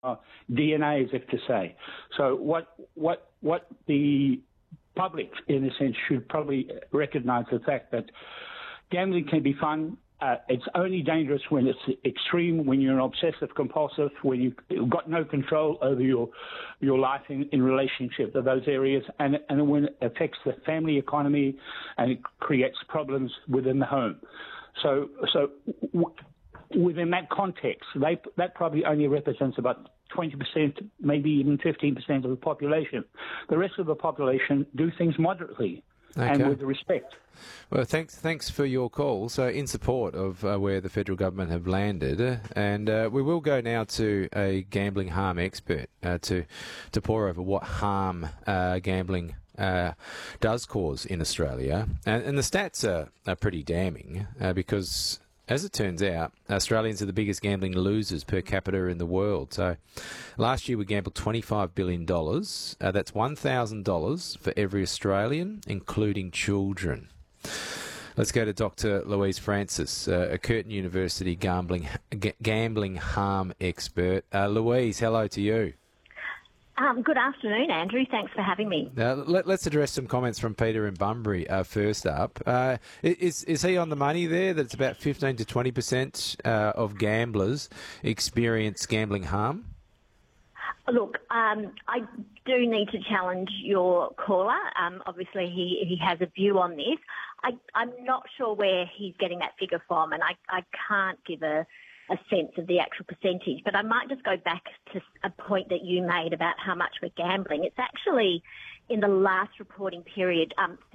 DNA, as if to say. So what the public, in a sense, should probably recognise the fact that gambling can be fun. It's only dangerous when it's extreme, when you're an obsessive compulsive, when you've got no control over your life in relationship to those areas, and when it affects the family economy and it creates problems within the home. So within that context, that probably only represents about 20%, maybe even 15% of the population. The rest of the population do things moderately. Okay. And with respect. Well, thanks for your call. So in support of where the federal government have landed, and we will go now to a gambling harm expert to pore over what harm gambling does cause in Australia. And the stats are pretty damning because, as it turns out, Australians are the biggest gambling losers per capita in the world. So last year we gambled $25 billion. That's $1,000 for every Australian, including children. Let's go to Dr. Louise Francis, a Curtin University gambling harm expert. Louise, hello to you. Good afternoon, Andrew. Thanks for having me. Let's address some comments from Peter in Bunbury first up. Is he on the money there that it's about 15 to 20% of gamblers experience gambling harm? Look, I do need to challenge your caller. Obviously, he has a view on this. I'm not sure where he's getting that figure from, and I can't give a sense of the actual percentage, but I might just go back to a point that you made about how much we're gambling. It's actually, in the last reporting period,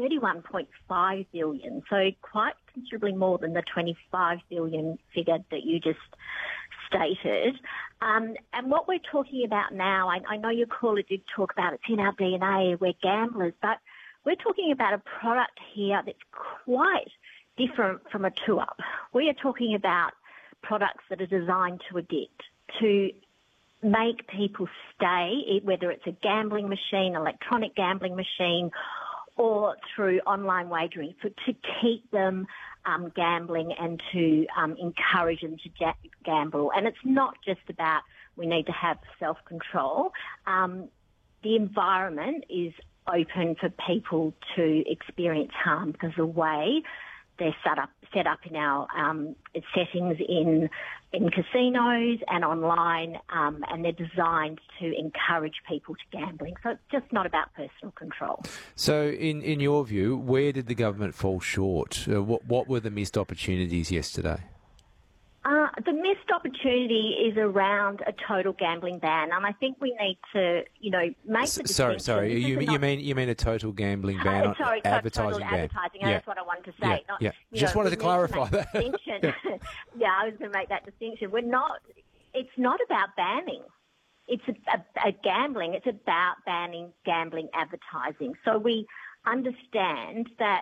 31.5 billion, so quite considerably more than the 25 billion figure that you just stated. And what we're talking about now, I know your caller did talk about it's in our DNA, we're gamblers, but we're talking about a product here that's quite different from a two-up. We are talking about products that are designed to addict, to make people stay, whether it's a gambling machine, electronic gambling machine, or through online wagering, to keep them gambling and to encourage them to gamble. And it's not just about we need to have self-control. The environment is open for people to experience harm because the way they're set up in our settings in casinos and online, and they're designed to encourage people to gambling. So it's just not about personal control. So in your view, where did the government fall short? What were the missed opportunities yesterday? The missed opportunity is around a total gambling ban, and I think we need to, make the distinction. Sorry. You mean a total gambling ban on advertising total ban? Advertising. Yeah. That's what I wanted to say. Just wanted to clarify that. Yeah, I was going to make that distinction. It's not about banning. It's a gambling. It's about banning gambling advertising. So we understand that.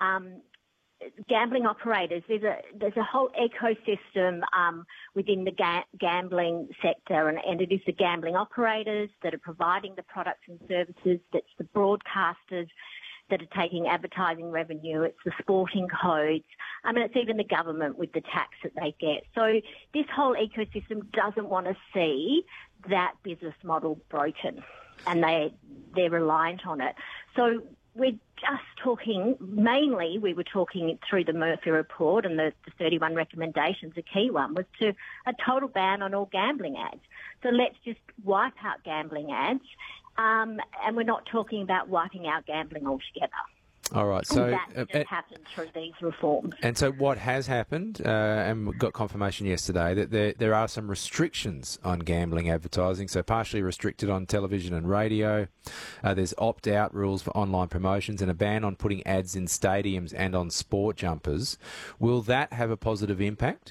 Gambling operators, there's a whole ecosystem within the gambling sector, and it is the gambling operators that are providing the products and services, that's the broadcasters that are taking advertising revenue, it's the sporting codes, it's even the government with the tax that they get. So this whole ecosystem doesn't want to see that business model broken, and they're reliant on it. So we're just talking, mainly we were talking through the Murphy report and the 31 recommendations, the key one was to a total ban on all gambling ads. So let's just wipe out gambling ads, and we're not talking about wiping out gambling altogether. All right, so that just happened through these reforms. And so what has happened, and we got confirmation yesterday, that there are some restrictions on gambling advertising, so partially restricted on television and radio. There's opt-out rules for online promotions and a ban on putting ads in stadiums and on sport jumpers. Will that have a positive impact?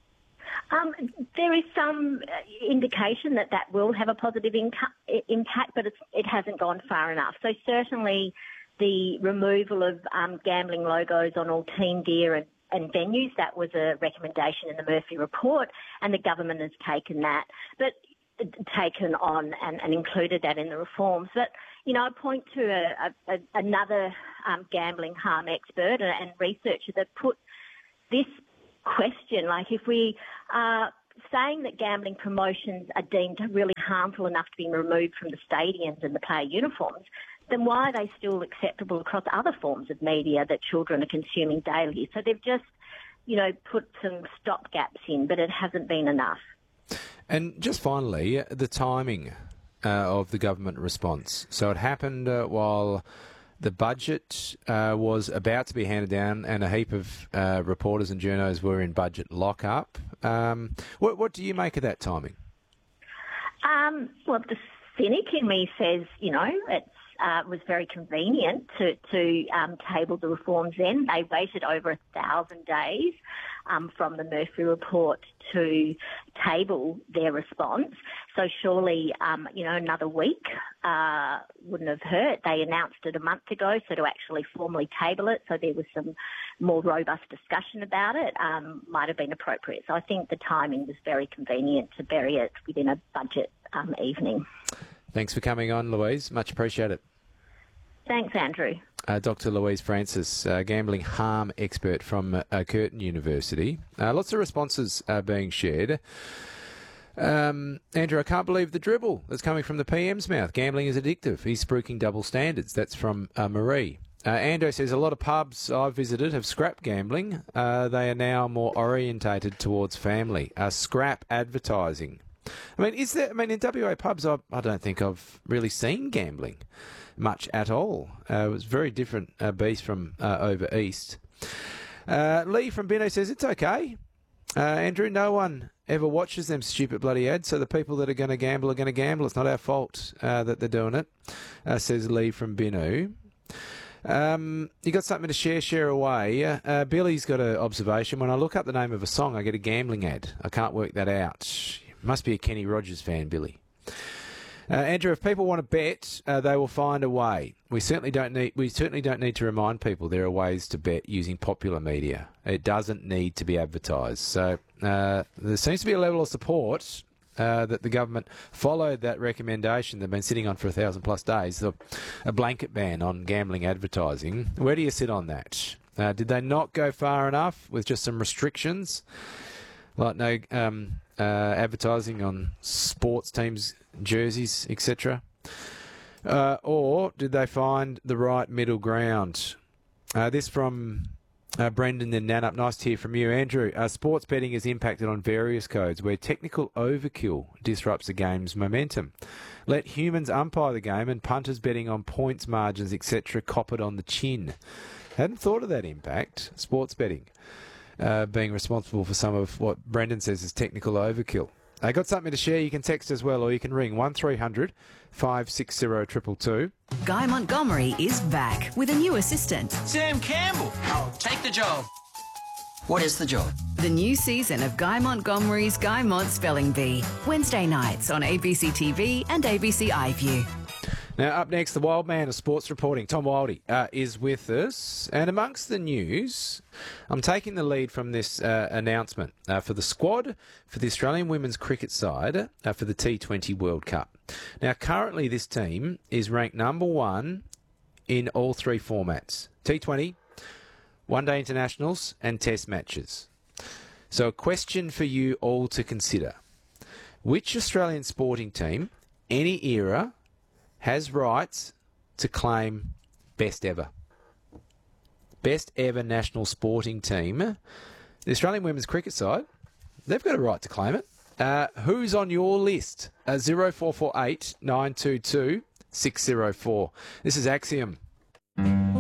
There is some indication that will have a positive impact, but it hasn't gone far enough. So certainly the removal of gambling logos on all team gear and venues, that was a recommendation in the Murphy report, and the government has taken on and included that in the reforms. But, I point to another gambling harm expert and researcher that put this question, like if we are saying that gambling promotions are deemed really harmful enough to be removed from the stadiums and the player uniforms, then why are they still acceptable across other forms of media that children are consuming daily? So they've just, put some stopgaps in, but it hasn't been enough. And just finally, the timing of the government response. So it happened while the budget was about to be handed down and a heap of reporters and journos were in budget lockup. What do you make of that timing? Well, the cynic in me says, it was very convenient to table the reforms then. They waited over 1,000 days from the Murphy report to table their response. So surely, another week wouldn't have hurt. They announced it a month ago, so to actually formally table it, so there was some more robust discussion about it, might have been appropriate. So I think the timing was very convenient to bury it within a budget evening. Thanks for coming on, Louise. Much appreciated. Thanks, Andrew. Dr. Louise Francis, gambling harm expert from Curtin University. Lots of responses are being shared. Andrew, I can't believe the dribble that's coming from the PM's mouth. Gambling is addictive. He's spruiking double standards. That's from Marie. Ando says a lot of pubs I've visited have scrapped gambling. They are now more orientated towards family. Scrap advertising. In WA pubs, I don't think I've really seen gambling much at all. It was very different beast from over east. Lee from Bino says it's okay. Andrew, no one ever watches them stupid bloody ads, so the people that are going to gamble are going to gamble. It's not our fault that they're doing it, says Lee from Bino. You got something to share away. Billy's got an observation. When I look up the name of a song, I get a gambling ad. I can't work that out. Must be a Kenny Rogers fan, Billy. Andrew, if people want to bet, they will find a way. We certainly don't need to remind people there are ways to bet using popular media. It doesn't need to be advertised. So there seems to be a level of support that the government followed that recommendation they've been sitting on for 1,000+ days, a blanket ban on gambling advertising. Where do you sit on that? Did they not go far enough with just some restrictions, like no advertising on sports teams' jerseys, etc.? Or did they find the right middle ground? This from Brendan and Nanup. Nice to hear from you, Andrew. Sports betting is impacted on various codes where technical overkill disrupts the game's momentum. Let humans umpire the game and punters betting on points, margins, etc. cop it on the chin. Hadn't thought of that impact, sports betting being responsible for some of what Brendan says is technical overkill. Got something to share? You can text as well, or you can ring 1300 560 222. Guy Montgomery is back with a new assistant. Sam Campbell. I'll take the job. What is the job? The new season of Guy Montgomery's Guy Mont Spelling Bee. Wednesday nights on ABC TV and ABC iView. Now, up next, the wild man of sports reporting, Tom Wildey, is with us. And amongst the news, I'm taking the lead from this announcement for the squad for the Australian women's cricket side for the T20 World Cup. Now, currently this team is ranked number 1 in all 3 formats: T20, one-day internationals and test matches. So a question for you all to consider. Which Australian sporting team, any era, has rights to claim best ever? Best ever national sporting team. The Australian women's cricket side, they've got a right to claim it. Who's on your list? 0448 922 604. This is Axiom